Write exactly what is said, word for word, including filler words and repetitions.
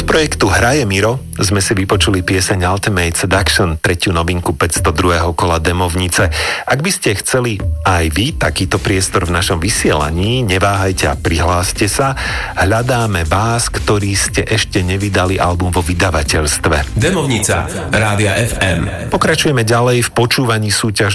Od projektu Hraje Miro sme si vypočuli pieseň Ultimate Seduction, tretiu novinku päťstodruhého kola Demovnice. Ak by ste chceli aj vy takýto priestor v našom vysielaní, neváhajte a prihláste sa. Hľadáme vás, ktorí ste ešte nevydali album vo vydavateľstve. Demovnica, Rádia ef em. Pokračujeme ďalej v počúvaní súťaž